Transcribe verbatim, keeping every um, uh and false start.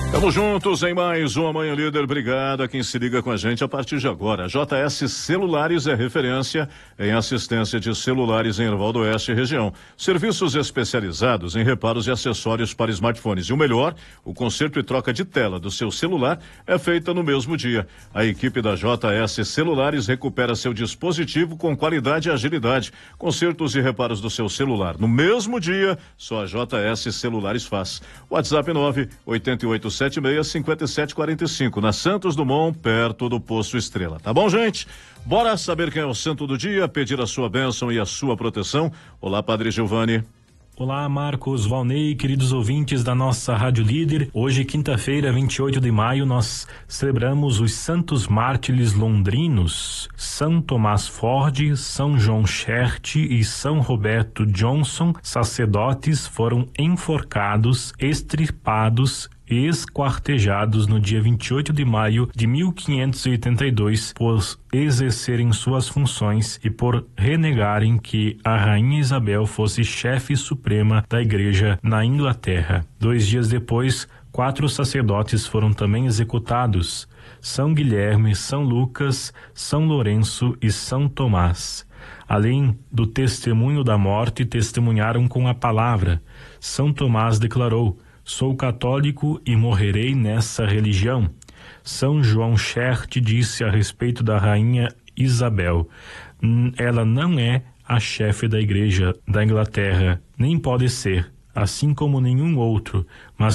Estamos juntos em mais uma Manhã Líder. Obrigado a quem se liga com a gente a partir de agora. J S Celulares é referência em assistência de celulares em Erval do Oeste e região. Serviços especializados em reparos e acessórios para smartphones. E o melhor, o conserto e troca de tela do seu celular é feita no mesmo dia. A equipe da J S Celulares recupera seu dispositivo com qualidade e agilidade. Consertos e reparos do seu celular no mesmo dia, só a J S Celulares faz. WhatsApp nove oito oito sete seis cinco sete quatro cinco, na Santos Dumont, perto do Poço Estrela. Tá bom, gente? Bora saber quem é o santo do dia, pedir a sua bênção e a sua proteção. Olá, Padre Giovanni. Olá, Marcos, Valnei, queridos ouvintes da nossa Rádio Líder. Hoje, quinta-feira, vinte e oito de maio, nós celebramos os santos mártires londrinos, São Tomás Ford, São João Chert e São Roberto Johnson. Sacerdotes foram enforcados, extirpados e esquartejados no dia vinte e oito de maio de mil quinhentos e oitenta e dois por exercerem suas funções e por renegarem que a rainha Isabel fosse chefe suprema da igreja na Inglaterra. Dois dias depois, quatro sacerdotes foram também executados: São Guilherme, São Lucas, São Lourenço e São Tomás. Além do testemunho da morte, testemunharam com a palavra. São Tomás declarou: sou católico e morrerei nessa religião. São João Chert disse a respeito da rainha Isabel: ela não é a chefe da igreja da Inglaterra, nem pode ser, assim como nenhum outro, mas